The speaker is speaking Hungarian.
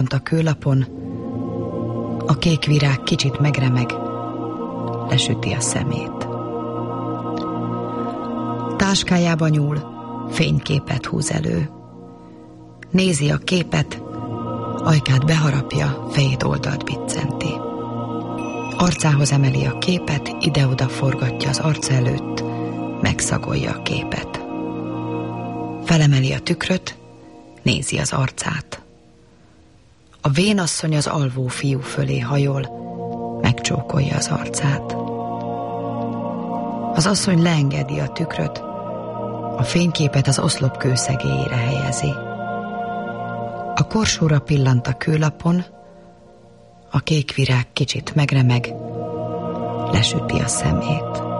a kőlapon, a kék virág kicsit megremeg, lesüti a szemét. Táskájába nyúl, fényképet húz elő. Nézi a képet, ajkát beharapja, fejét oldalt biccenti. Arcához emeli a képet, ide-oda forgatja az arca előtt, megszagolja a képet. Felemeli a tükröt, nézi az arcát. A vénasszony az alvó fiú fölé hajol, megcsókolja az arcát. Az asszony leengedi a tükröt, a fényképet az oszlop kőszegélyére helyezi. A korsóra pillant a kőlapon, a kék virág kicsit megremeg, lesüti a szemét.